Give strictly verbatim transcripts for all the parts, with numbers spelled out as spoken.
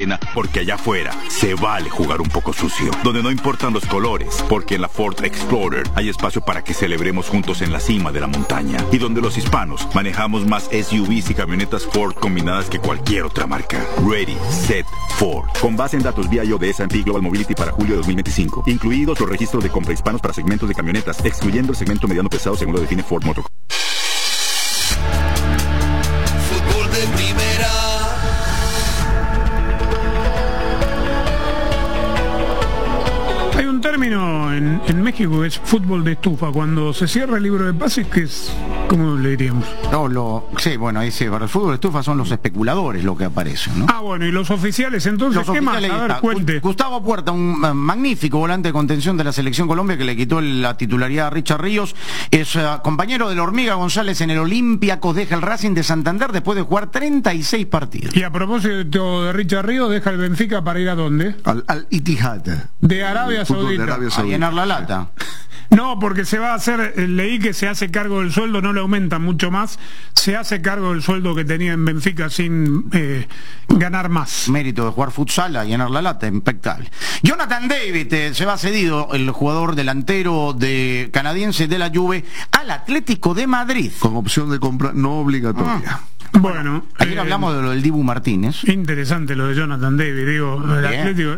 arena, porque allá afuera se vale jugar un poco sucio. Donde no importan los colores, porque en la Ford Explorer hay espacio para que celebremos juntos en la cima de la montaña. Y donde los hispanos manejamos más S U Vs y camionetas Ford combinadas que cualquier otra marca. Ready, Set, Ford. Con base en datos V I O de S and P Global Mobility para julio de dos mil veinticinco. Incluidos los registros de compra hispanos para segmentos de camionetas, excluyendo el segmento mediano pesado según lo define Ford Motor. Fútbol de primera. Hay un término en, en México que es fútbol de estufa. Cuando se cierra el libro de pases, que es, ¿cómo le diríamos? No, lo, sí, bueno, ahí sí, para el fútbol de estufa son los especuladores lo que aparecen, ¿no? Ah, bueno, y los oficiales, entonces, Los ¿qué oficiales, más? A ver, está, cuente. Gustavo Puerta, un uh, magnífico volante de contención de la Selección Colombia que le quitó la titularidad a Richard Ríos, es uh, compañero de la Hormiga González en el Olympiacos, deja el Racing de Santander después de jugar treinta y seis partidos. Y a propósito de Richard Ríos, deja el Benfica para ir a ¿dónde? Al, al Itihad. De Arabia El fútbol Saudita. de Arabia A Saudita. llenar la lata. No, porque se va a hacer, eh, leí que se hace cargo del sueldo, no le aumentan mucho más, se hace cargo del sueldo que tenía en Benfica sin eh, ganar más. Mérito de jugar futsal, a llenar la lata, impecable. Jonathan David eh, se va cedido, el jugador delantero de canadiense de la Juve, al Atlético de Madrid. Con opción de compra no obligatoria. Ah. Bueno, Ayer eh, hablamos de lo del Dibu Martínez. interesante lo de Jonathan David, digo, el Bien. Atlético.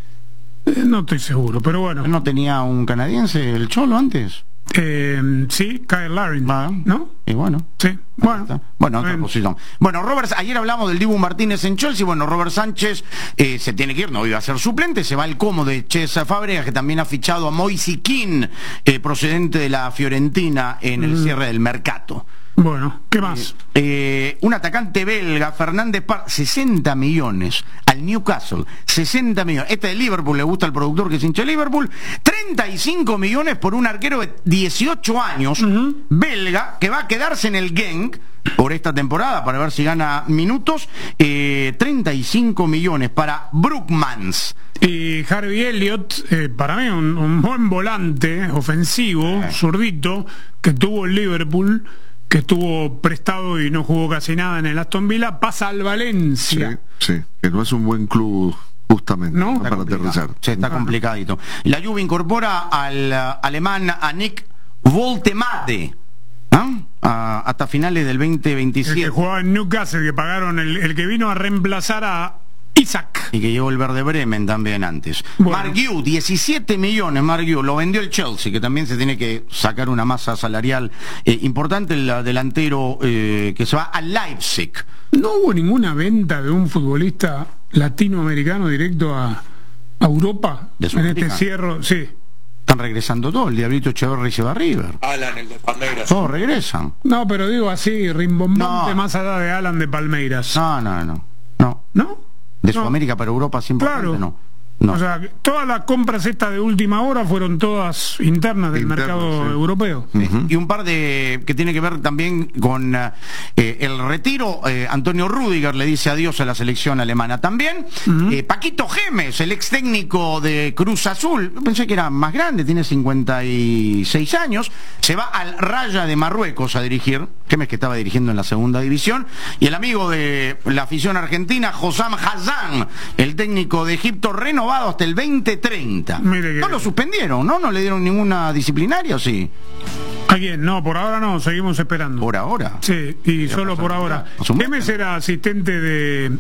eh, no estoy seguro, pero bueno. ¿No tenía un canadiense el Cholo antes? Eh, sí, Kyle Larin, Ah, ¿no? Y bueno. Sí, bueno. Está. Bueno, otra Bien. posición. Bueno, Robert, ayer hablamos del Dibu Martínez en Chelsea. Bueno, Robert Sánchez eh, se tiene que ir, no iba a ser suplente, se va al Como de César Fábregas, que también ha fichado a Moise Kean, eh, procedente de la Fiorentina en el Mm. cierre del mercado. Bueno, ¿qué más? Eh, un atacante belga, Fernández Par, sesenta millones al Newcastle, sesenta millones. Este de Liverpool, le gusta al productor que es hincha de Liverpool. treinta y cinco millones por un arquero de dieciocho años, Ujú. belga, que va a quedarse en el Genk por esta temporada para ver si gana minutos. Eh, treinta y cinco millones para Brookmans. Y Harvey Elliott, eh, para mí un, un buen volante ofensivo, Eh. zurdito, que tuvo el Liverpool, que estuvo prestado y no jugó casi nada en el Aston Villa, pasa al Sí, Valencia. sí, que no es un buen club justamente ¿No? para aterrizar. Sí, está complicadito. La Juve incorpora al uh, alemán a Nick Woltemade, ¿ah? A- hasta finales del veinte El que veintisiete. jugaba en Newcastle, que pagaron, el, el que vino a reemplazar a Isaac. Y que llegó el Verde Bremen también antes. Bueno. Mark Gue, diecisiete millones, Mark Gue, lo vendió el Chelsea, que también se tiene que sacar una masa salarial eh, importante, el uh, delantero eh, que se va al Leipzig. No hubo ninguna venta de un futbolista latinoamericano directo a, a Europa ¿De en Sudamérica? este cierre, sí. Están regresando todos, el Diablito Echeverri se va a River. Alan, el de Palmeiras. Todos regresan. No, pero digo así, rimbombante, No. más allá de Alan de Palmeiras. No, no, no. No. ¿No? De No. Sudamérica para Europa siempre Claro. no. No. O sea, que todas las compras estas de última hora fueron todas internas del Internas, mercado sí. europeo. Uh-huh. Y un par de que tiene que ver también con uh, eh, el retiro. eh, Antonio Rüdiger le dice adiós a la selección alemana también. Uh-huh. eh, Paquito Gemes, el ex técnico de Cruz Azul, yo pensé que era más grande, tiene cincuenta y seis años, se va al Raya de Marruecos a dirigir. Gemes, que estaba dirigiendo en la segunda división. Y el amigo de la afición argentina, Hossam Hassan, el técnico de Egipto, renovado hasta el veinte treinta. Mire que- No lo suspendieron, ¿no? No le dieron ninguna disciplinaria, ¿o sí? ¿A quién? No, por ahora no, seguimos esperando. Por ahora. Sí, y Ya solo pasó por la ahora. mitad. Pasó un Gemes montón. era asistente de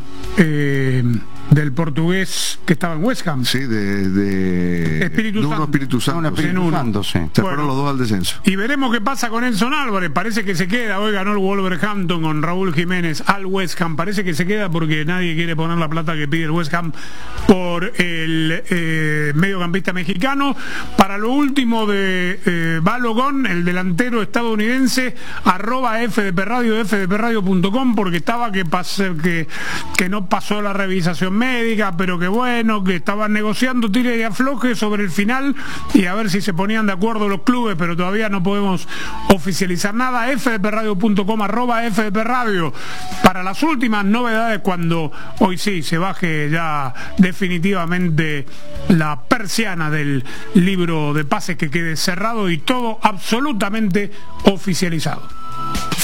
eh, del portugués que estaba en West Ham. Sí, de, de, Espíritu de uno Santo. Espíritu Santo. Un Espíritu en uno. Santo, sí. Se Bueno. fueron los dos al descenso. Y veremos qué pasa con Edson Álvarez. Parece que se queda. Hoy ganó el Wolverhampton con Raúl Jiménez al West Ham. Parece que se queda porque nadie quiere poner la plata que pide el West Ham por el eh, mediocampista mexicano. Para lo último de eh, Balogun, el delantero estadounidense, arroba F D P Radio, F D P radio punto com, porque estaba que, pase, que, que no pasó la revisación médica, pero que bueno, que estaban negociando tire y afloje sobre el final y a ver si se ponían de acuerdo los clubes, pero todavía no podemos oficializar nada. F D P radio punto com, arroba F D P Radio, para las últimas novedades cuando hoy sí se baje ya definitivamente la persiana del libro de pases, que quede cerrado y todo absolutamente oficializado.